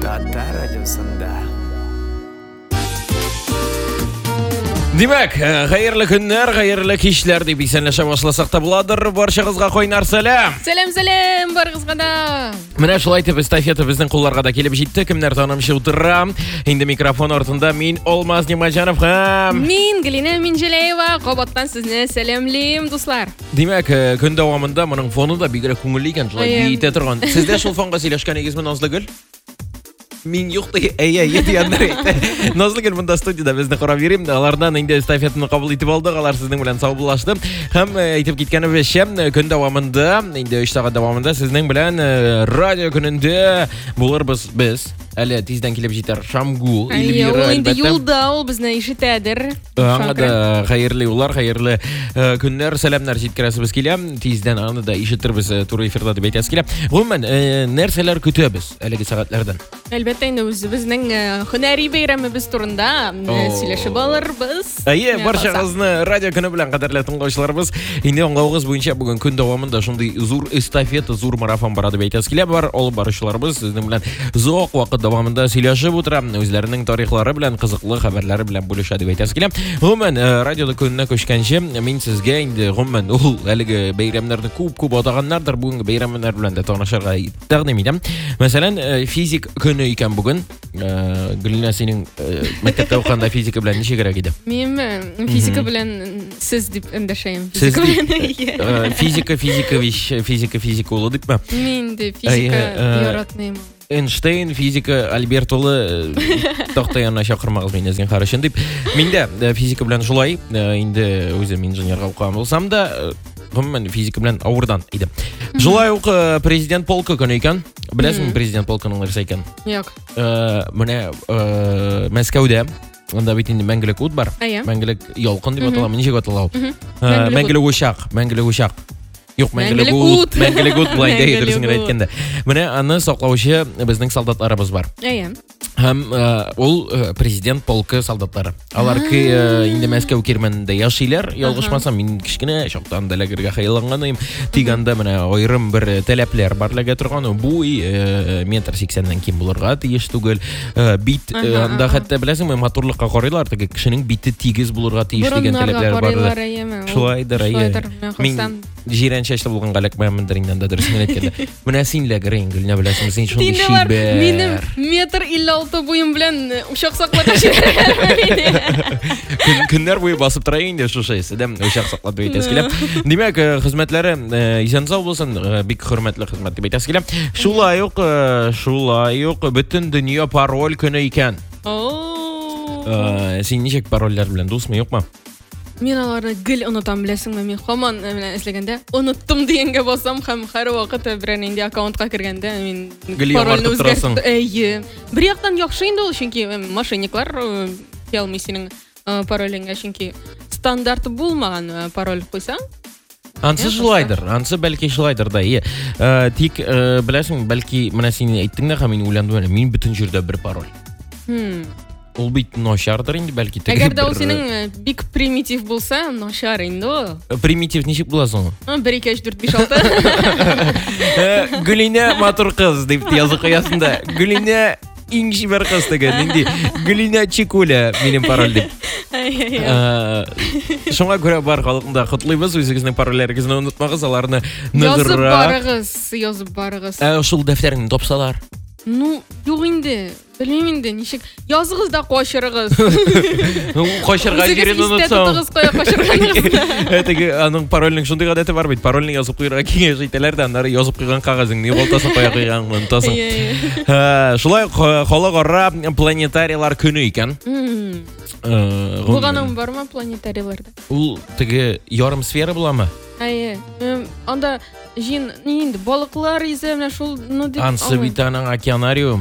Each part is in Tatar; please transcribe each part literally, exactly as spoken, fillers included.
Татар радиосында. Димәк, хәерле көннәр, хәерле кичләр дип исәнләшә башласак та буладыр. Барчагызга кайнар сәлам. Сәлам-сәлам барыгызга да. Менә шулай итеп эстафета безнең кулларга да килеп җитте. Кемнәр танымчы утыра. Инде микрофон артында мин Алмаз Нимаҗанов һәм Мин Галина Минҗәләева. Кабаттан сезне сәламлыйм, дуслар. Димәк, көн дәвамында моның фоны да бигрәк күңелле икән, шулай битә торган. Сездә шул фонга сөйләшкәнегезме, Назлыгөл? Мин юк ди, әйе, әйе дигәннәр әйтте. Назлыгөл монда студияда безне карап йөрим. Алардан инде эстафетаны кабул итеп алдык. Алар сезнең белән саубуллашты. Һәм әйтеп киткәнебезчә, көн дәвамында, инде өч сәгать дәвамында сезнең белән радио көнендә булырбыз без. Әле тиздән килеп җитәр Шамгул, Эльвира, инде әлбәттә. юлда ул безне ишетәдер. Аңа да хәерле юллар, хәерле көннәр, сәламнар җиткерәсебез килә. Тиздән аны да ишетербез туры эфирда дип әйтәс килә. Гомумән, нәрсәләр көтәбез әлеге сәгатьләрдән? Әлбәттә инде үзебезнең һөнәри бәйрәмебез турында сөйләшеп алырбыз. Әйе, барчагызны радио көне белән кадерле тыңлаучыларыбыз. Инде аңлавыгыз буенча бүген көн дәвамында шундый зур эстафета, зур марафон бара дип әйтәс килә. Бар алып баручыларыбыз сезнең белән зур вакыт дәвамында сөйләшеп утыра, үзләренең тарихлары белән, кызыклы хәбәрләре белән бүлешә дип әйтәс килә. Гомумән, радиода көненә күчкәнче, мин сезгә инде гомумән ул әлеге бәйрәмнәрне күп-күп атаганнардыр, бүгенге бәйрәмнәр белән дә танышырга тәкъдим итәм. Мәсәлән, физик көне икән бүген. Гөлнә, синең мәктәптә укыганда физика белән ничегрәк иде? Мин физика белән сез дип эндәшәм. Физика, физика, физика, физика улы дипме? Мин дә физика яратмыйм. Эйнштейн, физика, Альберт улы тохта янына чакырмагыз мине зин харышын дип. Мин дә физика белән шулай, инде үзем инженерга укыган булсам да, гомумән физика белән авырдан идем. Шулай ук президент полкы көне икән. Беләсеңме президент полкының нәрсә икән? Юк. Менә Мәскәүдә анда бит инде мәңгелек ут бар. Мәңгелек ялкын дип атала, ничек атала ул? Мәңгелек учак, мәңгелек учак. Юк, мәңгелек ут, мәңгелек ут булай да дөресен әйткәндә. Менә аны саклаучы безнең солдатларыбыз бар. Әйе. Һәм ул президент полкы солдатлары. Алар ки инде Мәскәү кирмәнендә яшиләр, ялгышмасам, мин кичкенә чактан да ләгергә хыялланган. Тигәндә менә аерым бер таләпләр барлыгы торган. Бу метр сиксәннән ким булырга тиеш түгел. Бит анда хәтта беләсеңме, моторлыкка карыйлар, теге кешенең бите тигез булырга тиеш дигән таләпләр бар. Шулайдыр, әйе. Мин җирән чәчле булган галәкмәмендер инде анда дөресен әйткәндә. Менә син ләгерен Гөлнә беләсеңме, син шундый шибәр. Минем метр илле алты буем белән учак саклата җибәрәләр. Көннәр буе басып тора инде шушы эседән учак саклап әйтәс килә. Димәк, хезмәтләре исән сау булсын, бик хөрмәтле хезмәт дип әйтәс килә. Шулай ук, шулай ук бөтен дөнья пароль көне икән. О. Син ничек парольләр белән дусмы, юкмы? Мин аларны гел онытам, беләсеңме? Мин һаман менә эсләгәндә оныттым дигәнгә басам һәм һәр вакыт берәр инде аккаунтка кергәндә мин парольне үзгәртәм. Әйе. Бер яктан яхшы инде ул, чөнки мошенниклар ялмый синең паролеңә, чөнки стандарт булмаган пароль куйсаң. Ансы шулайдыр, ансы бәлки шулайдыр да. Тик беләсең, бәлки менә син әйттең дә, һәм мин уйландым, мин бөтен җирдә бер пароль. Хм. Ул бит начардыр инде бәлки. Әгәр дә ул синең бик примитив булса, начар инде ул. Примитив ничек була соң? бер ике өч дүрт беш алты. Гөлинә матур кыз дип язып куясында. Гөлинә иң шибәр кыз дигән инде. Гөлинә Чикуля минем пароль дип. Шуңа күрә бар халыкны котлыйбыз, үзегезнең парольләрегезне онытмагыз, аларны ныгыррак. Язып барыгыз, язып барыгыз. Ә шул дәфтәреңне тапсалар. Ну, юк инде. Белмим инде, ничек языгыз да качырыгыз. Качырга җирен онытсаң. Тотыгыз кая качырганыгыз. Әтеге аның парольның шундый гадәте бар бит. Парольны язып куярга киңәш итәләр дә, аннары язып куйган кагазыңны югалтасың, кая куйган онытасың. Шулай халыкара планетарийлар көне икән. Булганың бармы планетарийларда? Ул теге ярым сфера буламы? Әйе. Анда җин инде балыклар изе менә шул, ну дип. Ансы бит аның океанариум.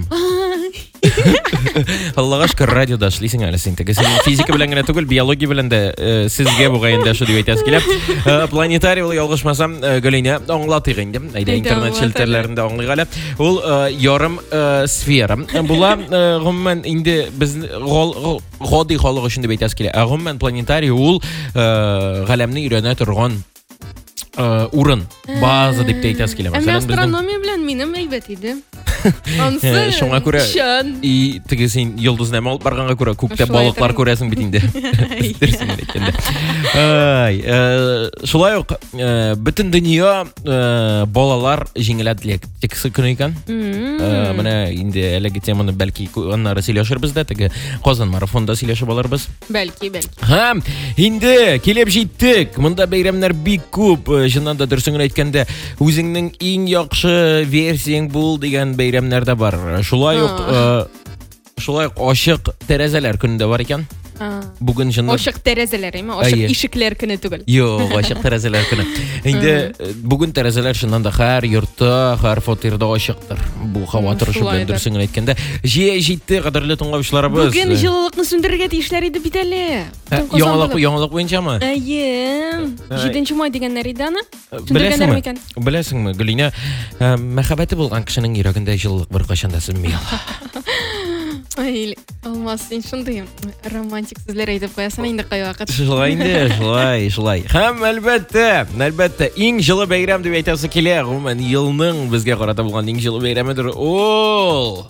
Аллага шөкер, радиода эшлисең әле син. Теге син физика белән генә түгел, биология белән дә сезгә бугай инде шу дип әйтәс килә. Планетарий ул ялгышмасам, Гөлинә аңлатыйк инде. Әйдә, интернет челтәрләрендә аңлыйк әле. Ул ярым сфера. Була гомумән инде без гади халык өчен дип әйтәс килә. Гомумән планетарий ул галәмне өйрәнә торган урын, база дип әйтәс килә. Мәсәлән, астрономия белән минем әйбәт иде. Ансы. Шуңа күрә Шан. и теге син йолдыз нәме алып барганга күрә күктә Шулай балыклар торган. күрәсең бит инде. Дөресен әйткәндә. Ай, э, шулай ук э, бөтен дөнья э, балалар җиңеләделәр. Тексе көне икән. Э, Менә инде әлеге теманы бәлки аннары сөйләшербез дә, теге Казан марафонда сөйләшеп алырбыз. Бәлки, бәлки. Һәм инде килеп җиттек. Монда бәйрәмнәр бик күп. Чыннан да дөресен әйткәндә, үзеңнең иң яхшы версияң бул дигән бәйрәмнәр дә бар. Шулай ук э, шулай ук ачык тәрәзәләр көнендә бар икән. Бүген җыннан Ошык тәрәзәләр, әйме? Ошык Әйе. ишекләр көне түгел. Юк, ачык тәрәзәләр көне. Инде э, бүген тәрәзәләр чыннан да һәр йортта, һәр фатирда ачыктыр. Бу һава М, торышы белән шулайдыр. дөресен әйткәндә, җыя җитте, кадерле тыңлаучыларыбыз. Бүген җылылыкны сөндерергә тиешләр иде бит әле. Ә, Төн Яңалык, казан яңалык буенчамы? булып. Әйе. Әй. җиденче май дигәннәр иде аны. Сөндергәннәр Беләсеңме? микән? Беләсеңме, Гөлинә, э, мәхәббәте булган кешенең йөрәгендә җылылык беркайчан да сөнми. Ай, алмас, син шундый романтик сүзләр әйтеп куясың инде кай вакыт. Шулай инде, шулай, шулай. Һәм әлбәттә, әлбәттә, иң җылы бәйрәм дип әйтәсе килә. Гомумән, елның безгә карата булган иң җылы бәйрәмедер. Ул!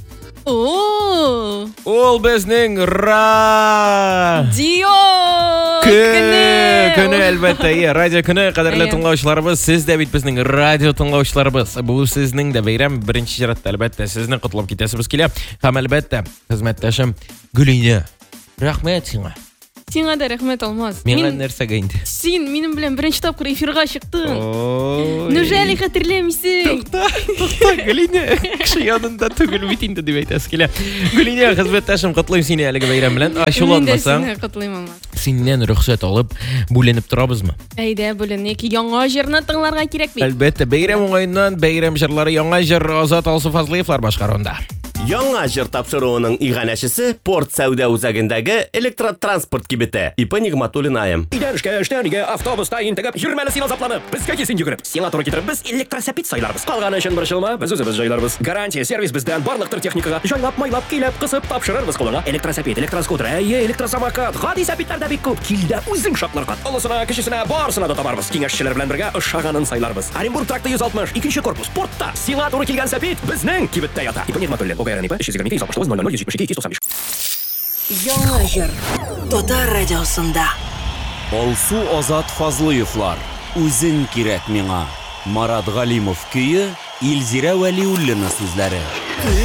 О! Ул безнең ра! Дио! Көне, көне әлбәттә, иә, радио көне, кадерле Әйе. тыңлаучыларыбыз, сез дә бит безнең радио тыңлаучыларыбыз. Бу сезнең дә бәйрәм беренче җиратта, әлбәттә, сезне котлап китәсебез килә. Һәм әлбәттә, хезмәттәшем Гөлинә, рәхмәт сиңа. Сиңа да рәхмәт, Алмаз. Миңа Мин нәрсәгә инде? син минем белән беренче тапкыр эфирга чыктың. Ой. Неужели хәтерләмисең? Тукта, тукта, Гөлинә, кеше янында түгел бит инде дип әйтәсе килә. Гөлинә, хезмәттәшем, котлыйм сине әлеге бәйрәм белән. Мин дә Ачуланмасаң, сине котлыйм, Алмаз. синнән рөхсәт алып, бүленеп торабызмы? Әйдә, бүленик, яңа җырны тыңларга кирәк бит. Әлбәттә, бәйрәм уңаеннан бәйрәм җырлары, яңа җыр Азат Алсуфазлыевлар башкаруында. Яңа җыр тапшыруының иганәчесе Порт Сәүдә үзәгендәге электротранспорт кибете. Ипа Нигъматуллин аем. Идән эшкә, эштән өйгә, автобуста интегеп, йөрмәле син азапланып, безгә кисен йөгереп. Сиңа туры китереп, без электросәпит сайларбыз. Калганы өчен борчылма, без үзебез җайларбыз. Гарантия сервис бездән барлыктыр техникага. Җайлап, майлап, килеп, кысып тапшырырбыз кулыңа. Электросәпит, электроскутер, әйе, электросамокат, гади сәпитләр дә бик күп. Кил дә үзең шатларга. Олысына, кечесенә, барысына да табарбыз. Киңәшчеләр белән бергә ошаганын сайларбыз. Оренбург тракты йөз алтмыш, икенче корпус, портта. Сиңа туры килгән сәпит безнең кибеттә ята. Ипа Нигъматуллин, ОГРН ипа, өч йөз егерме ике, йөз алтмыш тугыз, ноль ноль, йөз җитмеш ике, йөз туксан биш. Яңа җыр. Татар радиосында. Алсу Азат Фазлыевлар. Үзең кирәк миңа. Марат Галимов көе, Илзирә Вәлиуллина сүзләре.